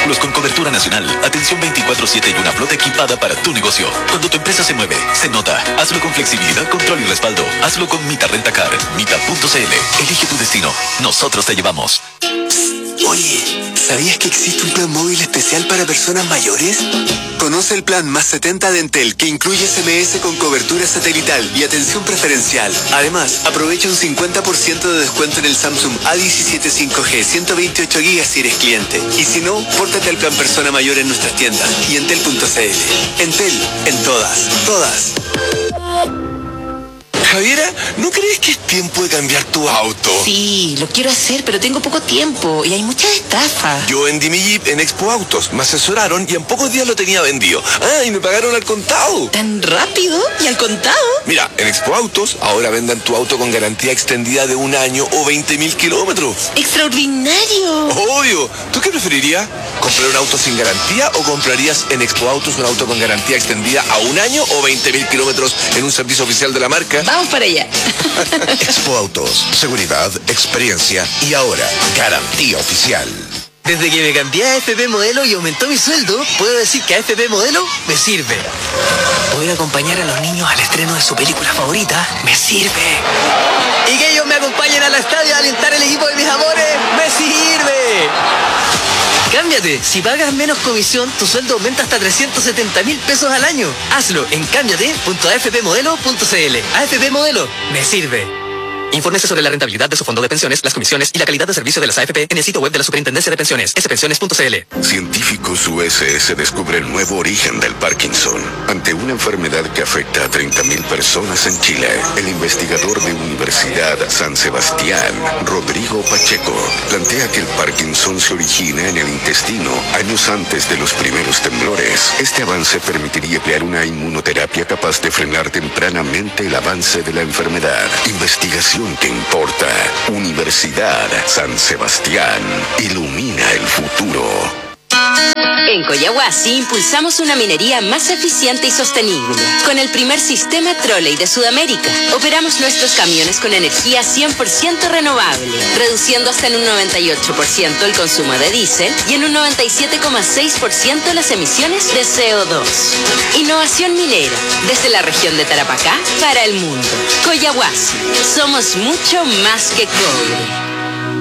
vehículos con cobertura nacional, atención 24/7 y una flota equipada para tu negocio. Cuando tu empresa se mueve, se nota. Hazlo con flexibilidad, control y respaldo. Hazlo con Mita Rentacar. Mita.cl. Elige tu destino. Nosotros te llevamos. Oye, ¿sabías que existe un plan móvil especial para personas mayores? Conoce el plan Más 70 de Entel, que incluye SMS con cobertura satelital y atención preferencial. Además, aprovecha un 50% de descuento en el Samsung A17 5G 128 GB si eres cliente. Y si no, pórtate al plan persona mayor en nuestras tiendas y entel.cl. Entel, en todas. Javiera, ¿no crees que es tiempo de cambiar tu auto? Sí, lo quiero hacer, pero tengo poco tiempo y hay muchas estafas. Yo vendí mi Jeep en Expo Autos, me asesoraron y en pocos días lo tenía vendido. Y me pagaron al contado. ¿Tan rápido? ¿Y al contado? Mira, en Expo Autos ahora venden tu auto con garantía extendida de 1 año o 20.000 kilómetros. ¡Extraordinario! Obvio. ¿Tú qué preferirías? ¿Comprar un auto sin garantía o comprarías en Expo Autos un auto con garantía extendida a 1 año o 20.000 kilómetros en un servicio oficial de la marca? Vamos para allá. Expo Autos, seguridad, experiencia y ahora, garantía oficial. Desde que me cambié a AFP Modelo y aumentó mi sueldo, puedo decir que AFP Modelo me sirve. Poder acompañar a los niños al estreno de su película favorita me sirve. Y que ellos me acompañen al estadio a alentar el equipo de mis amores me sirve. Cámbiate. Si pagas menos comisión, tu sueldo aumenta hasta 370.000 pesos al año. Hazlo en cámbiate.afpmodelo.cl. AFP Modelo me sirve. Infórmese sobre la rentabilidad de su fondo de pensiones, las comisiones y la calidad de servicio de las AFP en el sitio web de la Superintendencia de Pensiones, spensiones.cl. Científicos USS descubre el nuevo origen del Parkinson. Ante una enfermedad que afecta a 30.000 personas en Chile, el investigador de Universidad San Sebastián, Rodrigo Pacheco, plantea que el Parkinson se origina en el intestino años antes de los primeros temblores. Este avance permitiría crear una inmunoterapia capaz de frenar tempranamente el avance de la enfermedad. Investigación que importa. Universidad San Sebastián. Ilumina el futuro. En Coyahuasi impulsamos una minería más eficiente y sostenible. Con el primer sistema trolley de Sudamérica, operamos nuestros camiones con energía 100% renovable, reduciendo hasta en un 98% el consumo de diésel y en un 97,6% las emisiones de CO2. Innovación minera, desde la región de Tarapacá para el mundo. Coyahuasi, somos mucho más que cobre.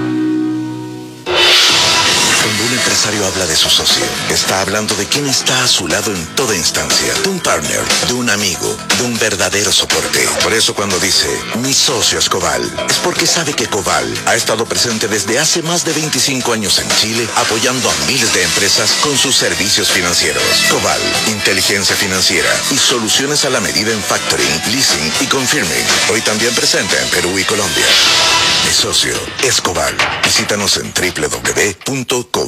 Cuando un empresario habla de su socio, está hablando de quien está a su lado en toda instancia. De un partner, de un amigo, de un verdadero soporte. Por eso cuando dice, mi socio es Coval, es porque sabe que Coval ha estado presente desde hace más de 25 años en Chile, apoyando a miles de empresas con sus servicios financieros. Coval, inteligencia financiera y soluciones a la medida en factoring, leasing y confirming. Hoy también presente en Perú y Colombia. Mi socio es Coval. Visítanos en www.coval.cl.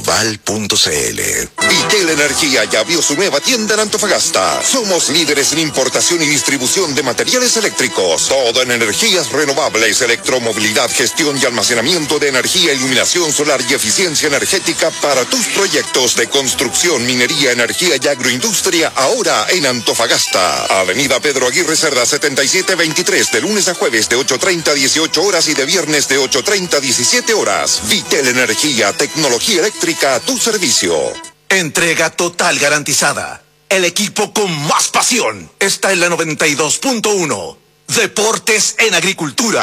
Vitel Energía ya abrió su nueva tienda en Antofagasta. Somos líderes en importación y distribución de materiales eléctricos. Todo en energías renovables, electromovilidad, gestión y almacenamiento de energía, iluminación solar y eficiencia energética para tus proyectos de construcción, minería, energía y agroindustria, ahora en Antofagasta. Avenida Pedro Aguirre Cerda 7723, de lunes a jueves de 8:30 a 18 horas y de viernes de 8:30 a 17 horas. Vitel Energía, tecnología eléctrica a tu servicio. Entrega total garantizada. El equipo con más pasión está en la 92.1. Deportes en Agricultura.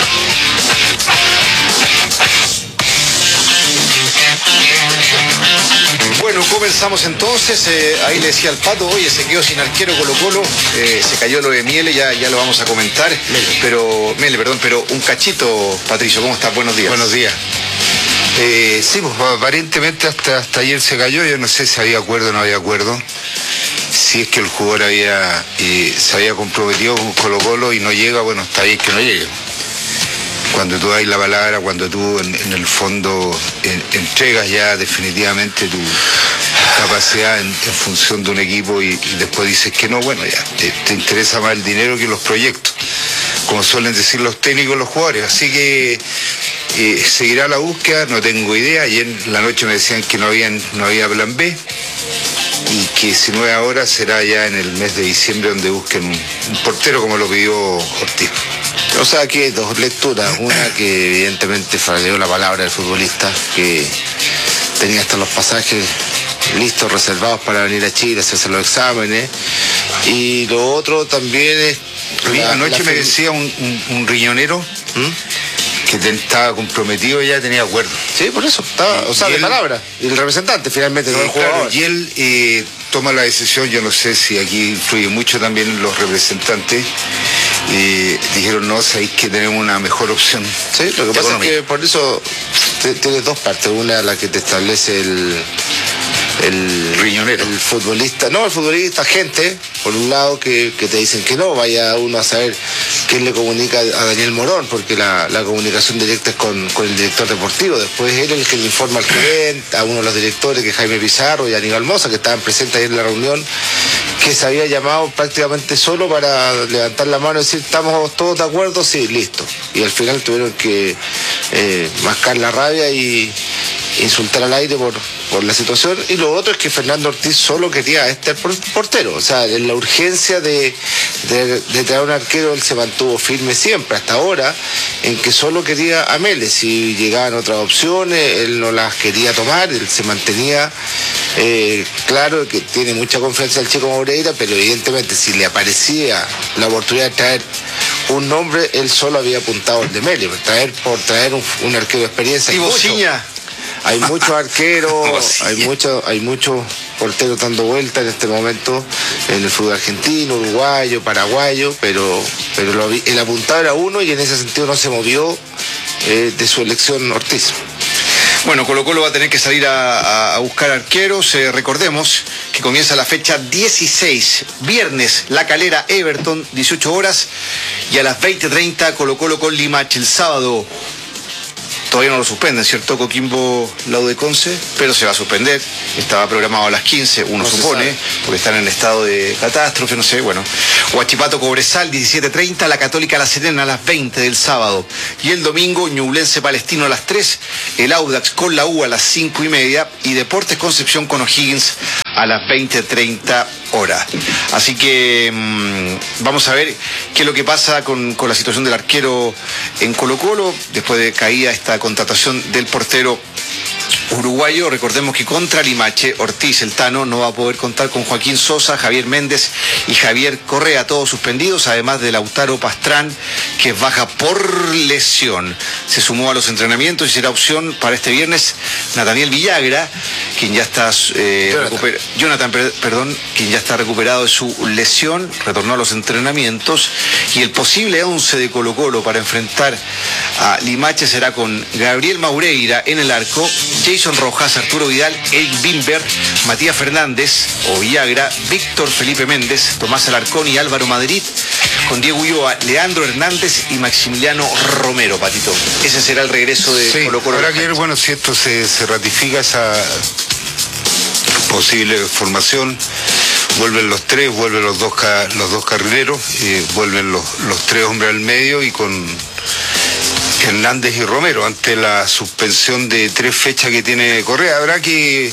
Bueno, comenzamos entonces. Ahí le decía al Pato, oye, se quedó sin arquero Colo-Colo, se cayó lo de Miele, ya lo vamos a comentar. Mele, pero un cachito, Patricio, ¿cómo estás? Buenos días. Buenos días. Sí, pues aparentemente hasta ayer se cayó, yo no sé si había acuerdo o no había acuerdo. Si es que el jugador se había comprometido con Colo-Colo y no llega, bueno, está bien que no llegue. Cuando tú das la palabra, cuando tú en el fondo entregas ya definitivamente tu capacidad en función de un equipo y después dices que no, bueno, ya te interesa más el dinero que los proyectos, como suelen decir los técnicos y los jugadores. Así que seguirá la búsqueda, no tengo idea. Ayer en la noche me decían que no había plan B y que si no es ahora será ya en el mes de diciembre donde busquen un portero como lo pidió Ortiz. O sea que dos lecturas, una que evidentemente falló la palabra del futbolista, que tenía hasta los pasajes listos, reservados para venir a Chile, hacerse los exámenes. Y lo otro también es... Anoche me decía un riñonero que estaba comprometido y ya tenía acuerdo. Sí, por eso, estaba, o sea, de palabra. Y el representante finalmente, no el jugador. Claro, y él toma la decisión, yo no sé si aquí influye mucho también los representantes, dijeron, no, sabéis que tenemos una mejor opción. Sí, lo que pasa es que por eso tiene dos partes. Una, la que te establece el riñonero, el futbolista, no, el futbolista, gente, por un lado que te dicen que no, vaya uno a saber quién le comunica a Daniel Morón, porque la comunicación directa es con el director deportivo. Después él es el que le informa al gerente, a uno de los directores, que es Jaime Pizarro y Aníbal Mosa, que estaban presentes ahí en la reunión, que se había llamado prácticamente solo para levantar la mano y decir, ¿estamos todos de acuerdo? Sí, listo. Y al final tuvieron que mascar la rabia y insultar al aire por la situación. Y lo otro es que Fernando Ortiz solo quería a este portero. O sea, en la urgencia de traer un arquero, él se mantuvo firme siempre, hasta ahora, en que solo quería a Mélez. Si llegaban otras opciones, él no las quería tomar, él se mantenía claro que tiene mucha confianza el chico Moreira, pero evidentemente si le aparecía la oportunidad de traer un nombre, él solo había apuntado el de Mélez, por traer un arquero de experiencia. Y Bociña. Hay muchos arqueros, hay muchos porteros dando vueltas en este momento en el fútbol argentino, uruguayo, paraguayo, pero el apuntado era uno y en ese sentido no se movió de su elección Ortiz. Bueno, Colo-Colo va a tener que salir a buscar arqueros. Recordemos que comienza la fecha 16, viernes, La Calera, Everton, 18 horas, y a las 20:30 Colo-Colo con Limache. El sábado todavía no lo suspenden, ¿cierto? Coquimbo Laudeconce, pero se va a suspender. Estaba programado a las 15, uno no supone, porque están en estado de catástrofe, no sé, bueno. Huachipato Cobresal, 17:30, La Católica La Serena a las 20 del sábado. Y el domingo, Ñublense Palestino a las 3, el Audax con la U a las 5:30 y Deportes Concepción con O'Higgins a las 20:30 horas. Así que vamos a ver qué es lo que pasa con la situación del arquero en Colo-Colo, después de caída esta contratación del portero uruguayo. Recordemos que contra Limache, Ortiz, el Tano, no va a poder contar con Joaquín Sosa, Javier Méndez y Javier Correa, todos suspendidos, además de Lautaro Pastrán, que es baja por lesión. Se sumó a los entrenamientos y será opción para este viernes Nathaniel Villagra, quien ya está quien ya está recuperado de su lesión, retornó a los entrenamientos, y el posible 11 de Colo-Colo para enfrentar a Limache será con Gabriel Maureira en el arco, Jason Rojas, Arturo Vidal, Eric Bimber, Matías Fernández o Villagra, Víctor Felipe Méndez, Tomás Alarcón y Álvaro Madrid, con Diego Ulloa, Leandro Hernández y Maximiliano Romero, Patito. Ese será el regreso de Colo-Colo. Habrá que ver, bueno, si esto se ratifica, esa posible formación. Vuelven los tres, vuelven los dos carrileros, vuelven los tres hombres al medio y con Hernández y Romero, ante la suspensión de 3 fechas que tiene Correa. Habrá que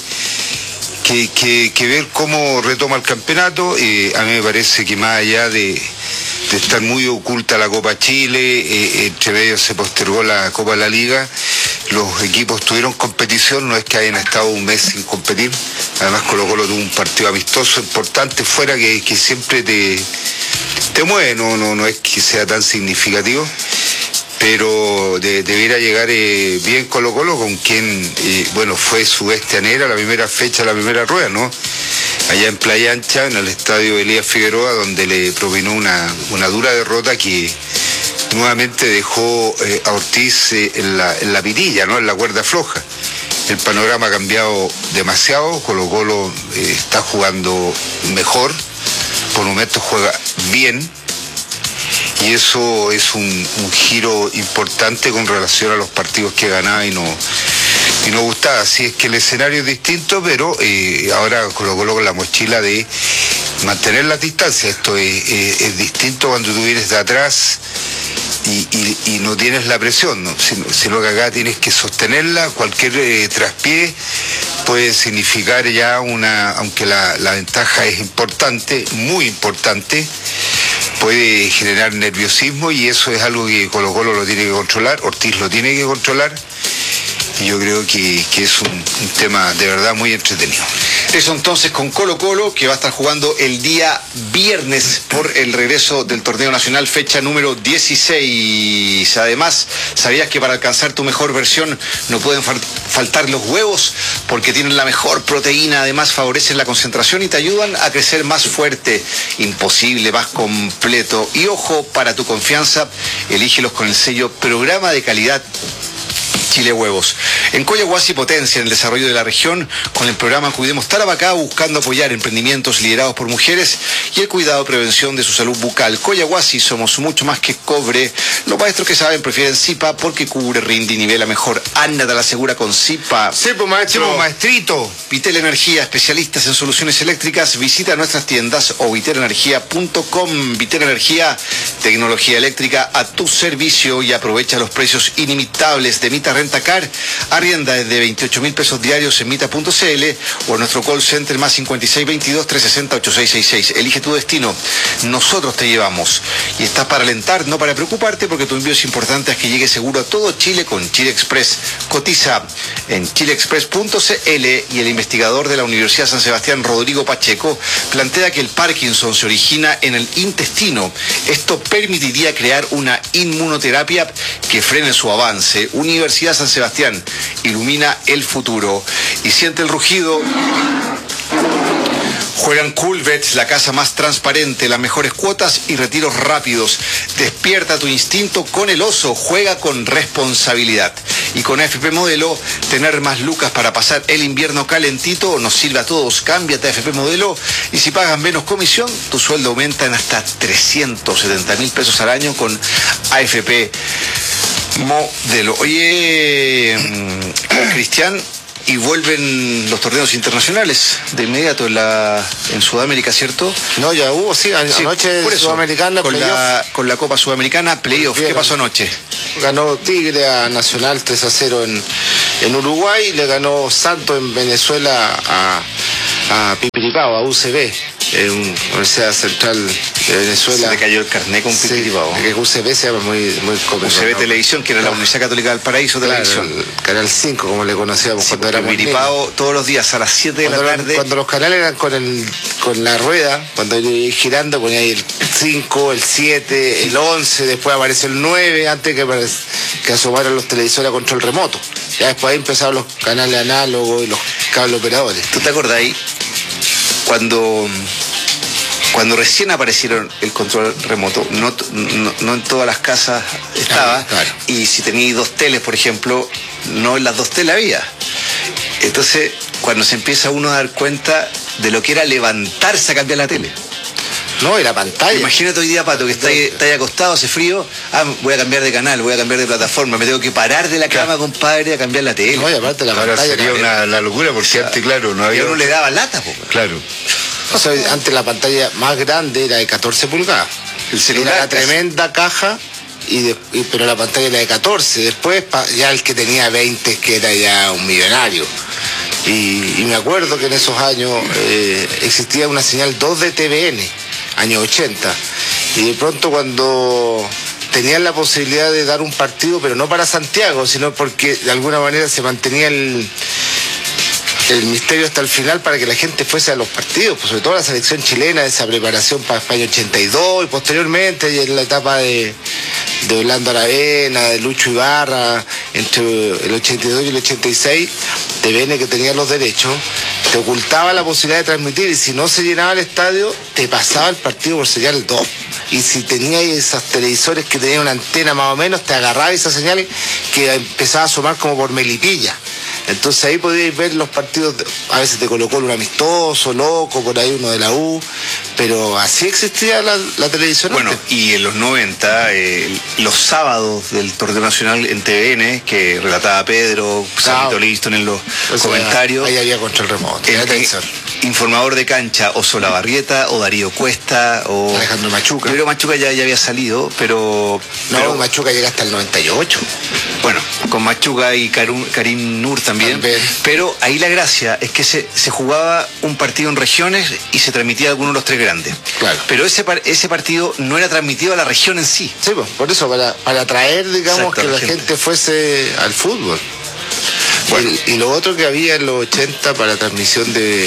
ver cómo retoma el campeonato. A mí me parece que más allá de estar muy oculta la Copa Chile, entre medio se postergó la Copa de la Liga, los equipos tuvieron competición, no es que hayan estado un mes sin competir. Además Colo-Colo tuvo un partido amistoso importante fuera que siempre te mueve, no es que sea tan significativo, pero debiera llegar bien Colo-Colo, con quien fue su estianera la primera fecha, la primera rueda, ¿no? Allá en Playa Ancha, en el estadio Elías Figueroa, donde le propinó una dura derrota que nuevamente dejó a Ortiz en la pitilla, ¿no? En la cuerda floja. El panorama ha cambiado demasiado, Colo-Colo está jugando mejor, por momentos juega bien, y eso es un giro importante con relación a los partidos que ganaba y no gustaba. Así es que el escenario es distinto, pero ahora Colo-Colo con la mochila de mantener la distancia. Esto es distinto cuando tú vienes de atrás y no tienes la presión, ¿no? Sino que acá tienes que sostenerla. Cualquier traspié puede significar ya aunque la ventaja es importante, muy importante, puede generar nerviosismo, y eso es algo que Colo-Colo lo tiene que controlar, Ortiz lo tiene que controlar, Y yo creo que es un tema de verdad muy entretenido. Eso entonces con Colo-Colo, que va a estar jugando el día viernes por el regreso del torneo nacional, fecha número 16. Además, ¿sabías que para alcanzar tu mejor versión no pueden faltar los huevos? Porque tienen la mejor proteína, además favorecen la concentración y te ayudan a crecer más fuerte, imposible, más completo. Y ojo, para tu confianza, elígelos con el sello Programa de Calidad Chile Huevos. En Coyahuasi potencia en el desarrollo de la región con el programa Cuidemos Tarapacá, buscando apoyar emprendimientos liderados por mujeres y el cuidado y prevención de su salud bucal. Coyahuasi, somos mucho más que cobre. Los maestros que saben prefieren Zipa porque cubre, rinde y nivela mejor. Anda, te la asegura con Zipa. Sí, pues maestro. Maestrito. Vitel Energía, especialistas en soluciones eléctricas. Visita nuestras tiendas o vitelenergia.com. Vitel Energía, tecnología eléctrica a tu servicio, y aprovecha los precios inimitables de Mita Rentacar. Arrienda desde 28.000 pesos diarios en mita.cl o en nuestro call center más 5622-360-8666. Elige tu destino. Nosotros te llevamos. Y estás para alentar, no para preocuparte, porque tu envío es importante, es que llegue seguro a todo Chile con Chile Express. Cotiza en chileexpress.cl. Y el investigador de la Universidad San Sebastián, Rodrigo Pacheco, plantea que el Parkinson se origina en el intestino. Esto permitiría crear una inmunoterapia que frene su avance. Universidad San Sebastián, ilumina el futuro. Y siente el rugido. Juegan Coolbet, la casa más transparente, las mejores cuotas y retiros rápidos. Despierta tu instinto con el oso, juega con responsabilidad. Y con AFP Modelo, tener más lucas para pasar el invierno calentito nos sirve a todos. Cámbiate a AFP Modelo y si pagas menos comisión, tu sueldo aumenta en hasta 370.000 pesos al año con AFP Modelo. Oye, Cristian, y vuelven los torneos internacionales de inmediato en Sudamérica, ¿cierto? No, ya hubo, sí, anoche Sudamericana, con la Copa Sudamericana, playoff. ¿Qué pasó anoche? Ganó Tigre a Nacional 3-0 en Uruguay, le ganó Santos en Venezuela a Pipiripao, a UCB, Universidad Central de Venezuela. Se le cayó el carnet con Pipiripao. Que UCB se llama muy cómico. UCB Televisión, que era la Universidad Católica del Paraíso Televisión. El Canal 5, como le conocíamos cuando éramos Pipiripao todos los días a las 7 de la tarde. Cuando los canales eran con la rueda, cuando iba girando, ponía ahí el 5, el 7, el 11, después apareció el 9, antes que asomaran los televisores a control remoto. Ya después ahí empezaron los canales análogos y los cable operadores. ¿Tú te acordás ahí? Cuando recién aparecieron el control remoto, no en todas las casas estaba, claro. Y si tenías 2 teles, por ejemplo, no en las 2 teles había. Entonces, cuando se empieza uno a dar cuenta de lo que era levantarse a cambiar la tele. No, y la pantalla. Imagínate hoy día, Pato, que está ahí acostado, hace frío. Voy a cambiar de canal, voy a cambiar de plataforma. Me tengo que parar de la cama, compadre, a cambiar la tele. No, y aparte la pantalla. Ahora sería una locura, porque antes, claro, no había. Y uno le daba lata, po. Claro. O sea, antes la pantalla más grande era de 14 pulgadas. El celular. Era la tremenda caja, pero la pantalla era de 14. Después, ya el que tenía 20, que era ya un millonario. Y me acuerdo que en esos años existía una señal 2 de TVN, años 80. Y de pronto cuando tenían la posibilidad de dar un partido, pero no para Santiago, sino porque de alguna manera se mantenía el misterio hasta el final para que la gente fuese a los partidos, pues sobre todo la selección chilena, esa preparación para España 82 y posteriormente y en la etapa de Orlando Aravena, de Lucho Ibarra, entre el 82 y el 86, TVN, que tenía los derechos, te ocultaba la posibilidad de transmitir, y si no se llenaba el estadio, te pasaba el partido por señal 2. Y si tenías esos televisores que tenían una antena más o menos, te agarraba esa señal que empezaba a asomar como por Melipilla. Entonces ahí podíais ver los partidos, a veces te colocó un amistoso, loco, por ahí uno de la U, pero así existía la televisión. Bueno, antes. Y en los 90, los sábados del torneo nacional en TVN, que relataba Pedro, Salito Liston en los comentarios. Ahí había control remoto. Informador de cancha, o Solabarrieta, o Darío Cuesta, o Alejandro Machuca. Pero Machuca ya había salido, pero Machuca llega hasta el 98. Bueno, con Machuca y Karim Nur también. Pero ahí la gracia es que se jugaba un partido en regiones y se transmitía alguno de los 3 grandes. Claro. Pero ese partido no era transmitido a la región en sí. Sí, pues, por eso, para atraer, digamos, que la gente fuese al fútbol. Bueno. Y lo otro que había en los 80 para transmisión de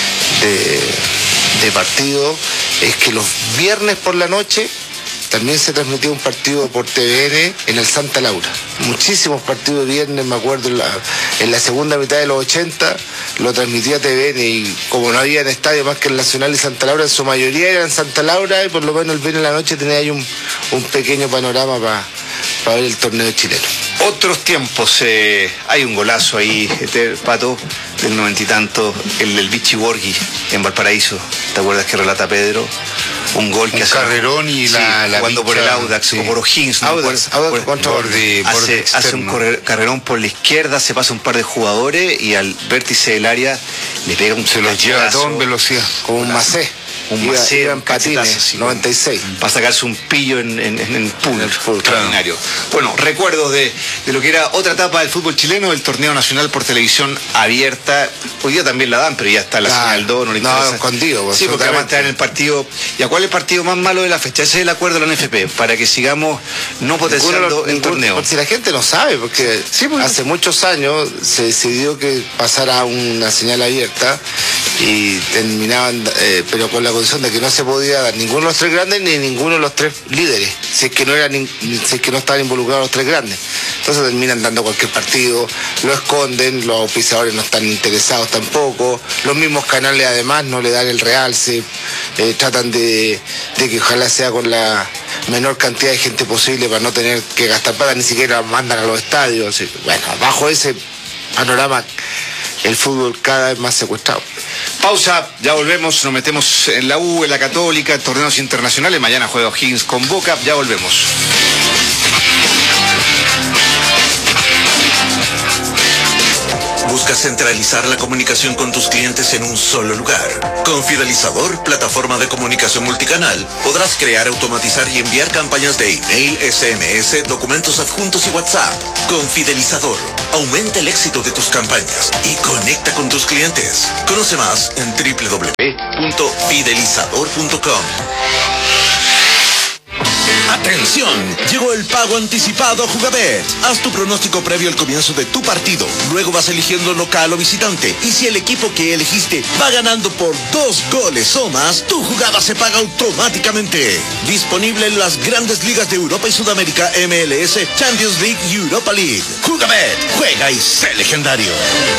partido es que los viernes por la noche también se transmitía un partido por TVN en el Santa Laura. Muchísimos partidos de viernes, me acuerdo, en la segunda mitad de los 80 lo transmitía TVN, y como no había en estadio más que el Nacional y Santa Laura, en su mayoría era en Santa Laura, y por lo menos el viernes en la noche tenía ahí un pequeño panorama para ver el torneo chileno. Otros tiempos, hay un golazo ahí, Pato, del 90 y tanto, el del Vichy Borghi en Valparaíso. ¿Te acuerdas que relata Pedro? Un gol que hace carrerón y la jugando por el Audax o por O'Higgins, Audax contra hace un carrerón por la izquierda, se pasa un par de jugadores y al vértice del área le pega un se los lleva a toda velocidad, como un macé. Iba en patines, 96. Para sacarse un pillo en pool extraordinario. Bueno, recuerdos de lo que era otra etapa del fútbol chileno, el torneo nacional por televisión abierta. Hoy día también la dan, pero ya está la señal 2, no le interesa. No, escondido. Sí, porque vamos a estar en el partido. ¿Y a cuál es el partido más malo de la fecha? Ese es el acuerdo de la NFP, para que sigamos no potenciando el torneo. Porque si la gente no sabe, porque hace muchos años se decidió que pasara una señal abierta y terminaban, pero con la condición de que no se podía dar ninguno de los tres grandes ni ninguno de los tres líderes, si es que no estaban involucrados los tres grandes. Entonces terminan dando cualquier partido, lo esconden, los auspiciadores no están interesados tampoco, los mismos canales además no le dan el realce, tratan de que ojalá sea con la menor cantidad de gente posible para no tener que gastar plata, ni siquiera mandan a los estadios. Bueno, bajo ese panorama el fútbol cada vez más secuestrado. Pausa, ya volvemos, nos metemos en la U, en la Católica, en torneos internacionales. Mañana juega O'Higgins con Boca, ya volvemos. ¿Buscas centralizar la comunicación con tus clientes en un solo lugar? Con Fidelizador, plataforma de comunicación multicanal, podrás crear, automatizar y enviar campañas de email, SMS, documentos adjuntos y WhatsApp. Con Fidelizador, aumenta el éxito de tus campañas y conecta con tus clientes. Conoce más en www.fidelizador.com. ¡Atención! Llegó el pago anticipado Jugabet. Haz tu pronóstico previo al comienzo de tu partido. Luego vas eligiendo local o visitante. Y si el equipo que elegiste va ganando por 2 goles o más, tu jugada se paga automáticamente. Disponible en las grandes ligas de Europa y Sudamérica, MLS, Champions League y Europa League. Jugabet, juega y sé legendario.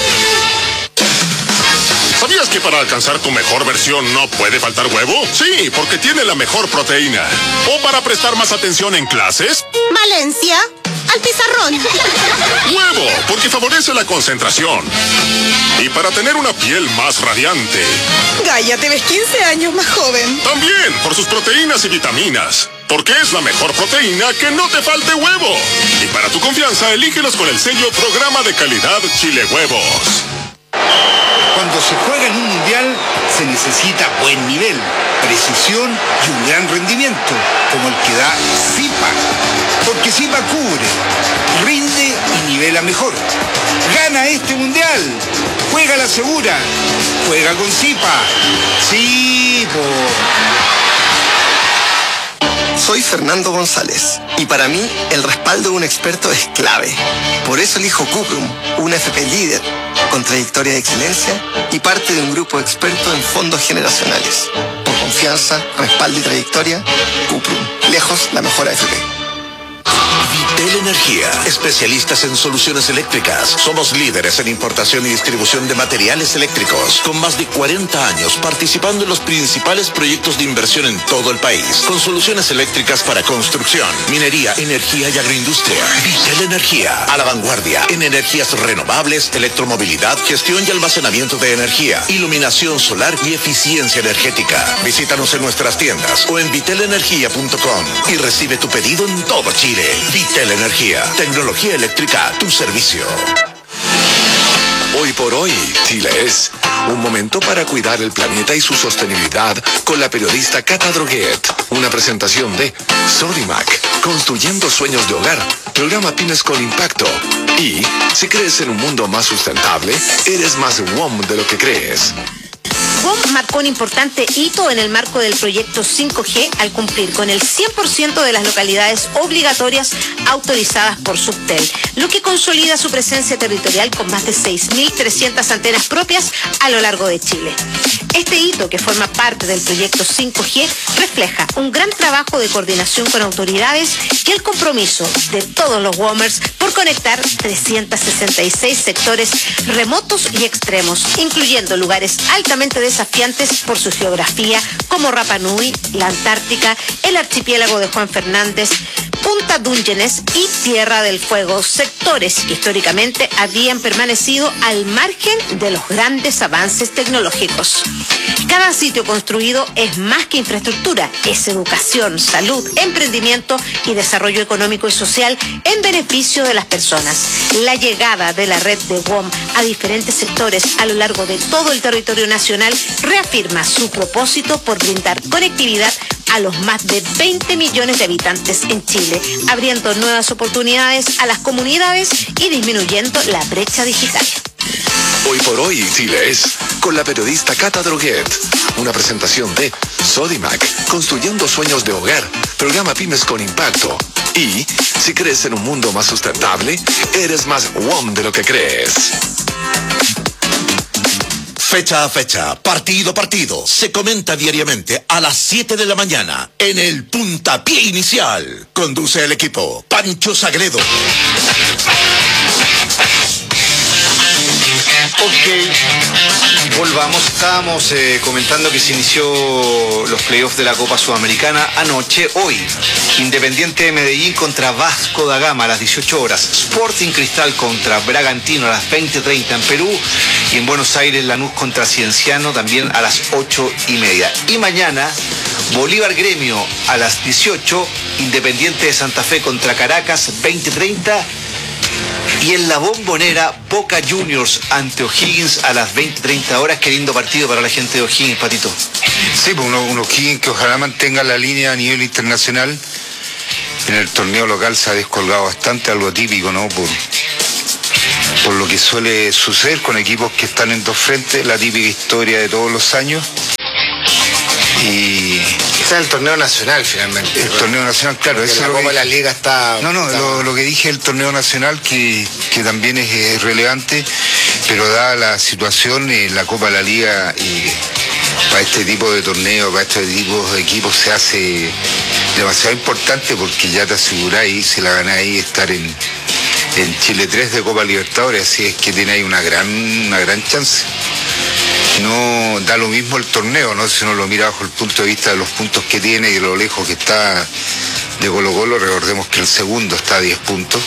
¿Sabías que para alcanzar tu mejor versión no puede faltar huevo? Sí, porque tiene la mejor proteína. ¿O para prestar más atención en clases? Valencia, al pizarrón. Huevo, porque favorece la concentración. Y para tener una piel más radiante. Gaia, te ves 15 años más joven. También, por sus proteínas y vitaminas. Porque es la mejor proteína que no te falte huevo. Y para tu confianza, elígelos con el sello Programa de Calidad Chile Huevos. Cuando se juega en un mundial se necesita buen nivel, precisión y un gran rendimiento, como el que da Zipa. Porque Zipa cubre, rinde y nivela mejor. Gana este mundial, juega la segura, juega con Zipa. Sí, Soy Fernando González y para mí el respaldo de un experto es clave. Por eso elijo Cuprum, una FP líder, con trayectoria de excelencia y parte de un grupo experto en fondos generacionales. Por confianza, respaldo y trayectoria, Cuprum, lejos la mejor AFP. Vitel Energía, especialistas en soluciones eléctricas. Somos líderes en importación y distribución de materiales eléctricos, con más de 40 años participando en los principales proyectos de inversión en todo el país, con soluciones eléctricas para construcción, minería, energía y agroindustria. Vitel Energía, a la vanguardia en energías renovables, electromovilidad, gestión y almacenamiento de energía, iluminación solar y eficiencia energética. Visítanos en nuestras tiendas o en vitelenergia.com y recibe tu pedido en todo Chile. Vitel Energía, tecnología eléctrica a tu servicio. Hoy por hoy, Chile es un momento para cuidar el planeta y su sostenibilidad con la periodista Cata Droguet. Una presentación de Sodimac, construyendo sueños de hogar, programa Pymes con Impacto. Y si crees en un mundo más sustentable, eres más WOM de lo que crees. WOM marcó un importante hito en el marco del proyecto 5G al cumplir con el 100% de las localidades obligatorias autorizadas por Subtel, lo que consolida su presencia territorial con más de 6.300 antenas propias a lo largo de Chile. Este hito, que forma parte del proyecto 5G, refleja un gran trabajo de coordinación con autoridades y el compromiso de todos los WOMers por conectar 366 sectores remotos y extremos, incluyendo lugares altamente desafiantes por su geografía, como Rapa Nui, la Antártica, el archipiélago de Juan Fernández, Punta Dungeones y Tierra del Fuego, sectores que históricamente habían permanecido al margen de los grandes avances tecnológicos. Cada sitio construido es más que infraestructura, es educación, salud, emprendimiento y desarrollo económico y social en beneficio de las personas. La llegada de la red de WOM a diferentes sectores a lo largo de todo el territorio nacional reafirma su propósito por brindar conectividad a los más de 20 millones de habitantes en Chile, abriendo nuevas oportunidades a las comunidades y disminuyendo la brecha digital. Hoy por hoy Chile es con la periodista Cata Droguet. Una presentación de Sodimac, construyendo sueños de hogar, programa Pymes con Impacto. Y si crees en un mundo más sustentable, eres más WOM de lo que crees. Fecha a fecha, partido a partido, se comenta diariamente a las 7 de la mañana en el puntapié inicial. Conduce el equipo Pancho Sagredo. Ok, volvamos. Estábamos comentando que se inició los playoffs de la Copa Sudamericana anoche. Hoy, Independiente de Medellín contra Vasco da Gama a las 18 horas. Sporting Cristal contra Bragantino a las 20:30 en Perú. Y en Buenos Aires, Lanús contra Cienciano también a las 8:30. Y mañana, Bolívar Gremio a las 18. Independiente de Santa Fe contra Caracas, 20:30. Y en la Bombonera, Boca Juniors ante O'Higgins a las 20:30 horas. Qué lindo partido para la gente de O'Higgins, Patito. Sí, pues un O'Higgins que ojalá mantenga la línea a nivel internacional. En el torneo local se ha descolgado bastante, algo típico, ¿no? Por lo que suele suceder con equipos que están en dos frentes, la típica historia de todos los años. Y ese es el torneo nacional finalmente. El torneo nacional, claro. Eso es como la liga está... Lo que dije, el torneo nacional que también es relevante, pero dada la situación, la Copa de la Liga para este tipo de torneos, para este tipo de equipos se hace demasiado importante porque ya te aseguráis, si la ganáis, estar en Chile 3 de Copa Libertadores, así es que tiene ahí una gran chance. No da lo mismo el torneo, ¿no? Si uno lo mira bajo el punto de vista de los puntos que tiene y de lo lejos que está de Colo-Colo, recordemos que el segundo está a 10 puntos.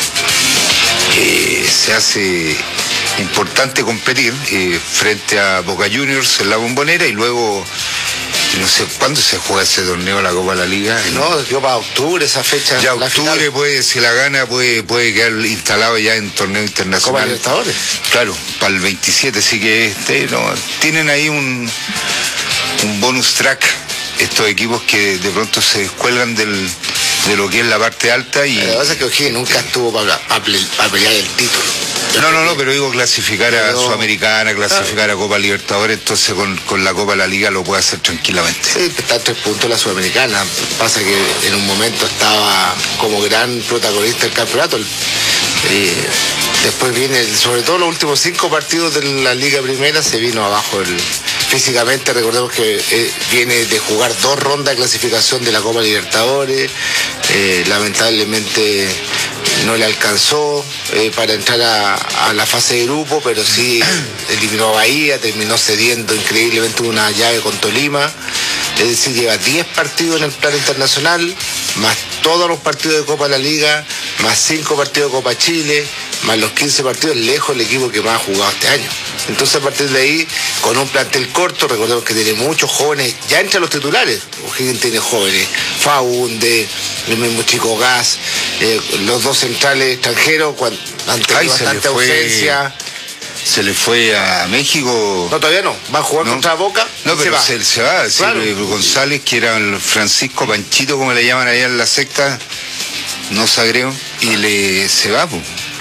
Se hace importante competir frente a Boca Juniors en la Bombonera y luego, no sé cuándo se juega ese torneo, la Copa de la Liga. No, yo para octubre esa fecha. Ya octubre puede, si la gana, puede quedar instalado ya en torneo internacional. ¿Copa Libertadores? Claro, para el 27, así que tienen ahí un bonus track estos equipos que de pronto se descuelgan de lo que es la parte alta y... Lo que pasa es que O'Higgins nunca estuvo para pelear el título. No, pero digo clasificar a Sudamericana, clasificar a Copa Libertadores, entonces con la Copa de la Liga lo puede hacer tranquilamente. Sí, está a 3 puntos la Sudamericana. Pasa que en un momento estaba como gran protagonista del campeonato. Después viene, sobre todo los últimos 5 partidos de la Liga Primera, se vino abajo físicamente. Recordemos que viene de jugar 2 rondas de clasificación de la Copa Libertadores. Lamentablemente no le alcanzó para entrar a la fase de grupo, pero sí eliminó a Bahía, terminó cediendo increíblemente una llave con Tolima. Es decir, lleva 10 partidos en el plano internacional, más todos los partidos de Copa de la Liga, más 5 partidos de Copa Chile, más los 15 partidos, lejos el equipo que más ha jugado este año. Entonces, a partir de ahí, con un plantel corto, recordemos que tiene muchos jóvenes, ya entre los titulares, O'Higgins tiene jóvenes, Faunde, el mismo Chico Gas, los 2 centrales extranjeros, han tenido bastante ausencia. ¿Se le fue a México? No, todavía no. Va a jugar contra Boca. No, pero se va. Claro. González, que era el Francisco Panchito, como le llaman allá en la secta, no sagreo, y se va, pues.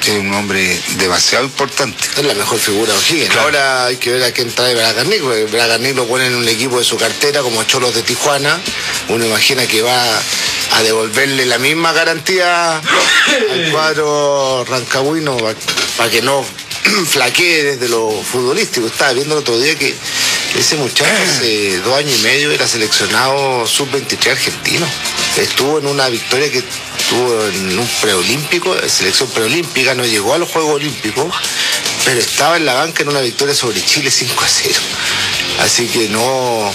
Es un hombre demasiado importante. Es la mejor figura de O'Higgins. Claro. Ahora hay que ver a quién trae Bragarnik, porque Bragarnik lo pone en un equipo de su cartera como Cholos de Tijuana. Uno imagina que va a devolverle la misma garantía al cuadro rancagüino para que no flaquee desde lo futbolístico. Estaba viendo el otro día que ese muchacho hace 2 años y medio era seleccionado sub-23 argentino. Estuvo en una victoria que estuvo en un preolímpico, selección preolímpica, no llegó a los Juegos Olímpicos, pero estaba en la banca en una victoria sobre Chile 5-0. Así que no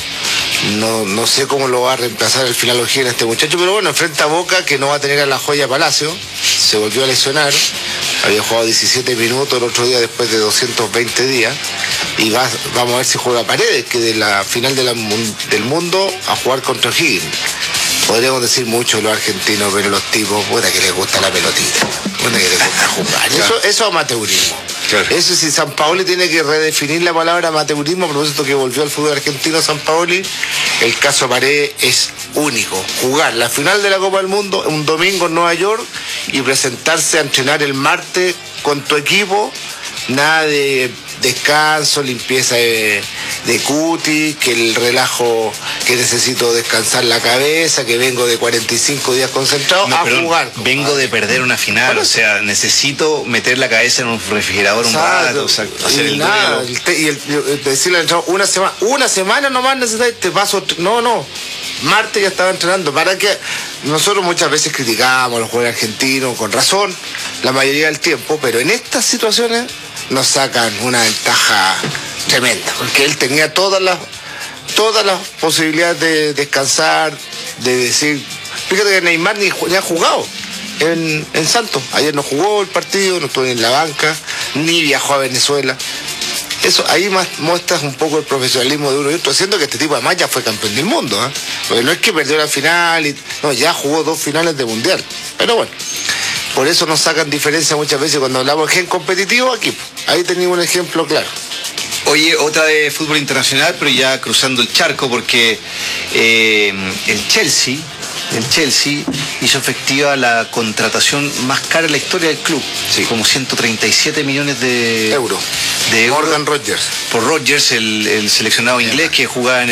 sé cómo lo va a reemplazar al final O'Higgins este muchacho, pero bueno, enfrenta a Boca, que no va a tener a la Joya Palacio, se volvió a lesionar, había jugado 17 minutos el otro día después de 220 días, y vamos a ver si juega Paredes, que de la final del mundo a jugar contra O'Higgins. Podríamos decir mucho los argentinos, pero los tipos, puta que les gusta la pelotita, puta que les gusta jugar. Claro. Eso es amateurismo. Claro. Eso sí, Sampaoli tiene que redefinir la palabra amateurismo, a propósito que volvió al fútbol argentino Sampaoli. El caso Paredes es único. Jugar la final de la Copa del Mundo un domingo en Nueva York y presentarse a entrenar el martes con tu equipo, nada de descanso, limpieza de cutis, que el relajo, que necesito descansar la cabeza, que vengo de 45 días concentrado a jugar. Vengo de perder una final, o sea, necesito meter la cabeza en un refrigerador un rato, o sea, hacer el nada, decirle al entrenador, una semana nomás necesitas, te paso, no. Martes ya estaba entrenando. Para que nosotros muchas veces criticamos a los jugadores argentinos, con razón, la mayoría del tiempo, pero en estas situaciones nos sacan una ventaja tremenda, porque él tenía todas las posibilidades de descansar, de decir, fíjate que Neymar ni ha jugado en Santos, ayer no jugó el partido, no estuvo en la banca, ni viajó a Venezuela. Eso, ahí más muestras un poco el profesionalismo de uno y otro, siendo que este tipo además ya fue campeón del mundo, ¿eh? Porque no es que perdió la final, ya jugó 2 finales de mundial. Pero bueno, por eso nos sacan diferencia muchas veces cuando hablamos de gen competitivo aquí. Ahí tenemos un ejemplo claro. Oye, otra de fútbol internacional, pero ya cruzando el charco, porque el Chelsea hizo efectiva la contratación más cara en la historia del club, como 137 millones de euros. Morgan Rodgers. Por Rodgers, el seleccionado inglés que jugaba en